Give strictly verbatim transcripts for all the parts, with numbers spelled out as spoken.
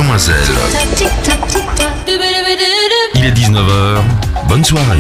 Demoiselle. Il est dix-neuf heures, bonne soirée.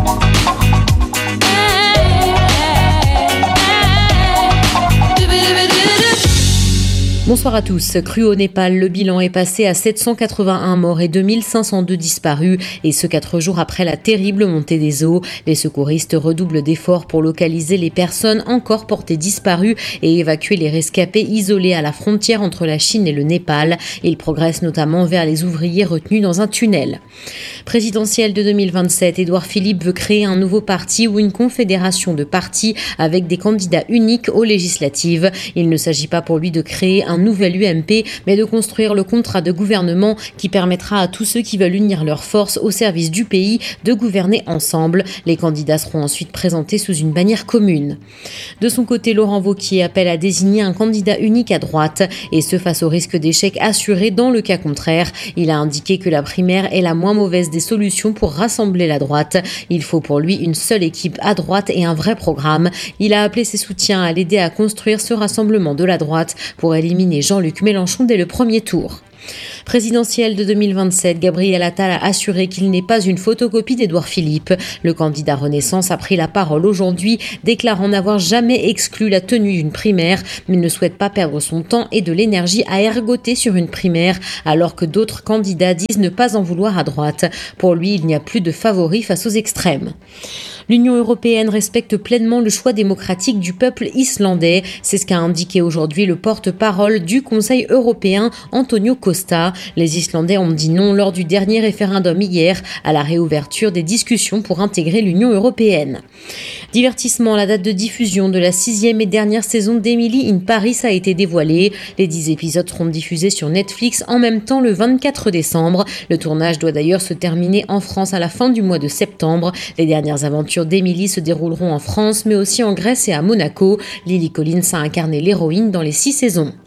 Bonsoir à tous. Crue au Népal, le bilan est passé à sept cent quatre-vingt-un morts et deux mille cinq cent deux disparus, et ce quatre jours après la terrible montée des eaux. Les secouristes redoublent d'efforts pour localiser les personnes encore portées disparues et évacuer les rescapés isolés à la frontière entre la Chine et le Népal. Ils progressent notamment vers les ouvriers retenus dans un tunnel. Présidentielle de deux mille vingt-sept, Édouard Philippe veut créer un nouveau parti ou une confédération de partis avec des candidats uniques aux législatives. Il ne s'agit pas pour lui de créer un nouvel U M P, mais de construire le contrat de gouvernement qui permettra à tous ceux qui veulent unir leurs forces au service du pays de gouverner ensemble. Les candidats seront ensuite présentés sous une bannière commune. De son côté, Laurent Wauquiez appelle à désigner un candidat unique à droite, et ce face au risque d'échec assuré dans le cas contraire. Il a indiqué que la primaire est la moins mauvaise des solutions pour rassembler la droite. Il faut pour lui une seule équipe à droite et un vrai programme. Il a appelé ses soutiens à l'aider à construire ce rassemblement de la droite pour éliminer Jean-Luc Mélenchon dès le premier tour. Présidentielle de deux mille vingt-sept, Gabriel Attal a assuré qu'il n'est pas une photocopie d'Édouard Philippe. Le candidat Renaissance a pris la parole aujourd'hui, déclarant n'avoir jamais exclu la tenue d'une primaire, mais ne souhaite pas perdre son temps et de l'énergie à ergoter sur une primaire, alors que d'autres candidats disent ne pas en vouloir à droite. Pour lui, il n'y a plus de favoris face aux extrêmes. L'Union européenne respecte pleinement le choix démocratique du peuple islandais. C'est ce qu'a indiqué aujourd'hui le porte-parole du Conseil européen, Antonio Costa. Les Islandais ont dit non lors du dernier référendum hier à la réouverture des discussions pour intégrer l'Union européenne. Divertissement, la date de diffusion de la sixième et dernière saison d'Emily in Paris a été dévoilée. Les dix épisodes seront diffusés sur Netflix en même temps le vingt-quatre décembre. Le tournage doit d'ailleurs se terminer en France à la fin du mois de septembre. Les dernières aventures d'Emily se dérouleront en France, mais aussi en Grèce et à Monaco. Lily Collins a incarné l'héroïne dans les six saisons.